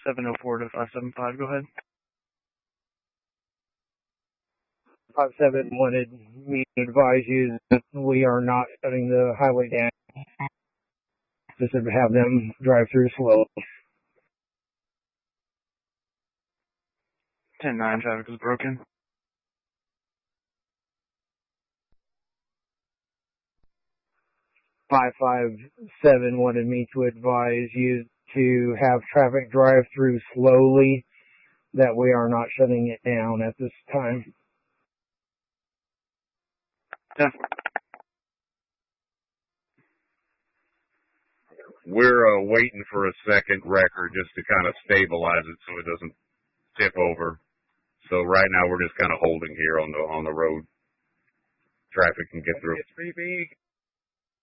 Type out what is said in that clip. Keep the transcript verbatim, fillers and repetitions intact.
seven oh four to five seven five, go ahead. five seven wanted me to advise you that we are not shutting the highway down. Just to have them drive through slow. ten nine, traffic is broken. five five seven wanted me to advise you to have traffic drive through slowly, that we are not shutting it down at this time. Yeah. We're uh, waiting for a second record just to kind of stabilize it so it doesn't tip over. So right now we're just kind of holding here on the on the road. Traffic can get through. It's pretty big.